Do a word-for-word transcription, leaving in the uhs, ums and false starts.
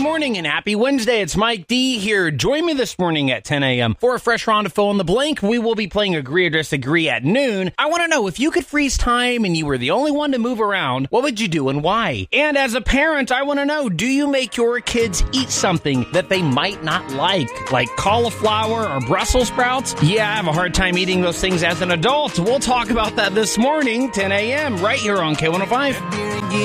morning and happy Wednesday. It's Mike D here. Join me this morning at ten a.m. for a fresh round of Fill in the Blank. We will be playing Agree or Disagree at noon. I want to know, if you could freeze time and you were the only one to move around, what would you do and why? And as a parent, I want to know, do you make your kids eat something that they might not like, like cauliflower or Brussels sprouts? Yeah, I have a hard time eating those things as an adult. We'll talk about that this morning, ten a.m., right here on K one oh five.